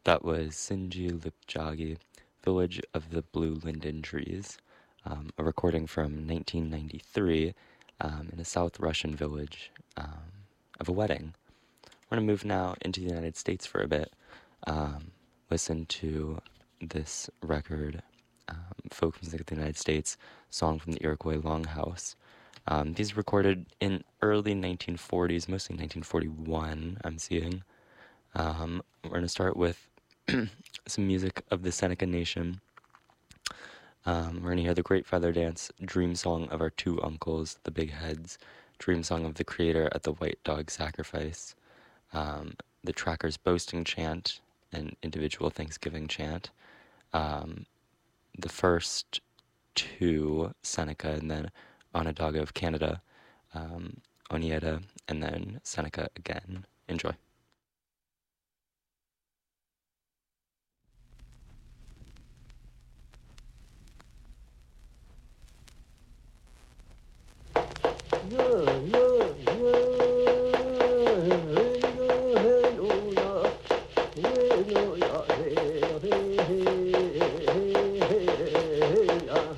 That was Sinji Lipjagi, Village of the Blue Linden Trees, a recording from 1993 in a South Russian village of a wedding. We're going to move now into the United States for a bit, listen to this record, Folk Music of the United States, Song from the Iroquois Longhouse. These recorded in early 1940s, mostly 1941, I'm seeing. We're going to start with some music of the Seneca Nation. We're going to hear the Great Feather Dance, Dream Song of Our Two Uncles, the Big Heads, Dream Song of the Creator at the White Dog Sacrifice, the Tracker's Boasting Chant, and Individual Thanksgiving Chant. The first two, Seneca, and then Onondaga of Canada, Oneida, and then Seneca again. Enjoy. Yeah, yeah.